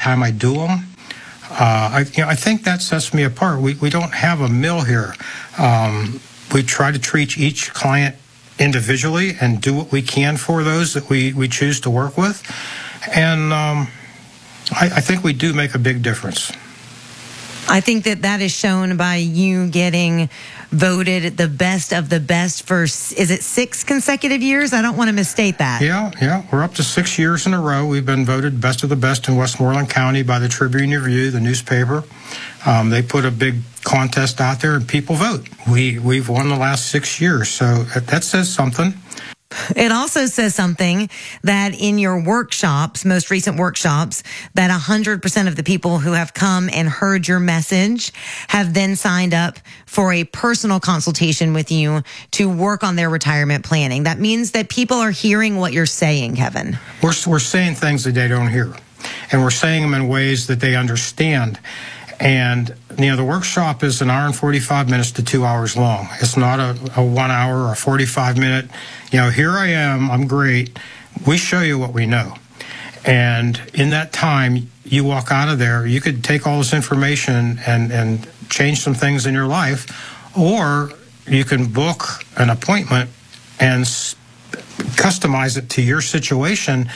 time I do them. I think that sets me apart. We don't have a mill here. We try to treat each client individually and do what we can for those that we choose to work with. And I think we do make a big difference. I think that is shown by you getting voted the best of the best for, is it 6 consecutive years? I don't want to misstate that. Yeah. We're up to 6 years in a row. We've been voted best of the best in Westmoreland County by the Tribune Review, the newspaper. They put a big contest out there and people vote. We've won the last 6 years, so that says something. It also says something that in your workshops, most recent workshops, that 100% of the people who have come and heard your message have then signed up for a personal consultation with you to work on their retirement planning. That means that people are hearing what you're saying, Kevin. We're saying things that they don't hear, and we're saying them in ways that they understand. And, the workshop is an hour and 45 minutes to 2 hours long. It's not a 1 hour or 45 minute, here I am, I'm great. We show you what we know. And in that time, you walk out of there, you could take all this information and change some things in your life, or you can book an appointment and customize it to your situation.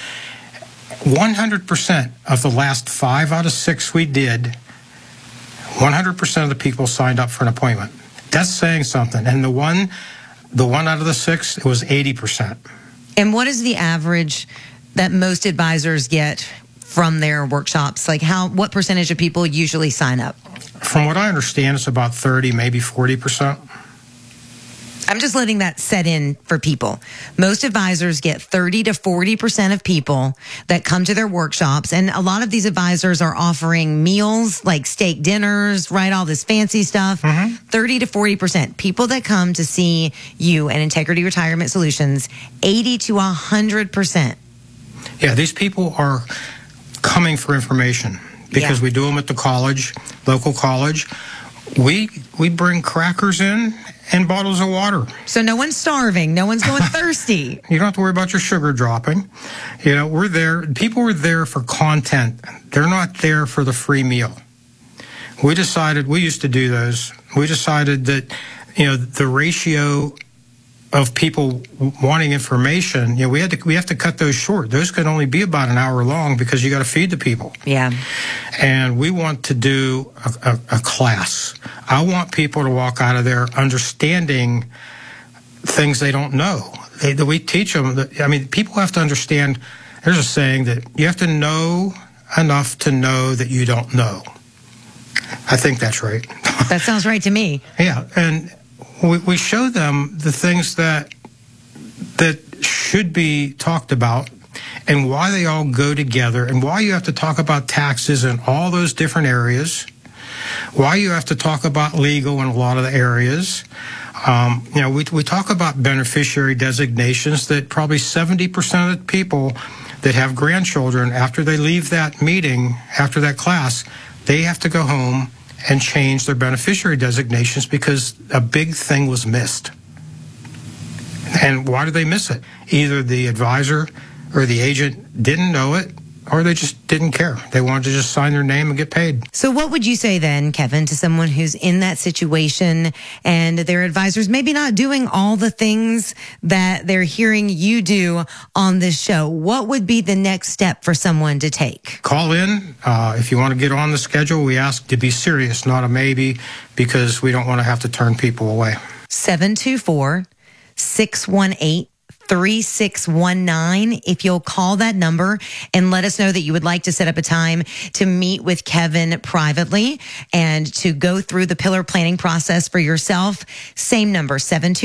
100% of the last 5 out of 6 we did, 100% of the people signed up for an appointment. That's saying something. And the one out of the 6, it was 80%. And what is the average that most advisors get from their workshops? Like what percentage of people usually sign up? From what I understand, it's about 30, maybe 40%. I'm just letting that set in for people. Most advisors get 30 to 40% of people that come to their workshops. And a lot of these advisors are offering meals like steak dinners, right? All this fancy stuff. 30 to 40%. People that come to see you and Integrity Retirement Solutions, 80 to 100%. Yeah, these people are coming for information because we do them at the college, local college. We bring crackers in and bottles of water. So no one's starving. No one's going thirsty. You don't have to worry about your sugar dropping. We're there. People are there for content. They're not there for the free meal. We used to do those. We decided that, the ratio of people wanting information, we have to cut those short. Those could only be about an hour long because you got to feed the people. Yeah. And we want to do a class. I want people to walk out of there understanding things they don't know. We teach them. People have to understand. There's a saying that you have to know enough to know that you don't know. I think that's right. That sounds right to me. Yeah, and we show them the things that should be talked about and why they all go together and why you have to talk about taxes in all those different areas, why you have to talk about legal in a lot of the areas. We talk about beneficiary designations that probably 70% of the people that have grandchildren, after they leave that meeting, after that class, they have to go home and change their beneficiary designations because a big thing was missed. And why did they miss it? Either the advisor or the agent didn't know it, or they just didn't care. They wanted to just sign their name and get paid. So what would you say then, Kevin, to someone who's in that situation and their advisors maybe not doing all the things that they're hearing you do on this show? What would be the next step for someone to take? Call in. If you want to get on the schedule, we ask to be serious, not a maybe, because we don't want to have to turn people away. 724-618-3619. If you'll call that number and let us know that you would like to set up a time to meet with Kevin privately and to go through the pillar planning process for yourself. Same number,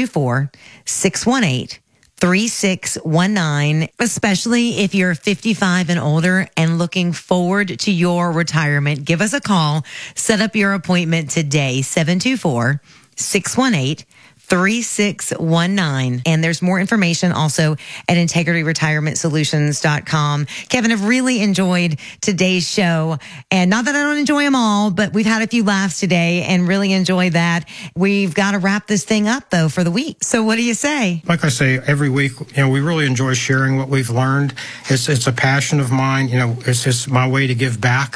724-618-3619, especially if you're 55 and older and looking forward to your retirement. Give us a call. Set up your appointment today, 724-618-3619. And there's more information also at integrityretirementsolutions.com. Kevin, I've really enjoyed today's show. And not that I don't enjoy them all, but we've had a few laughs today and really enjoyed that. We've got to wrap this thing up, though, for the week. So what do you say? Like I say, every week, we really enjoy sharing what we've learned. It's a passion of mine. It's my way to give back.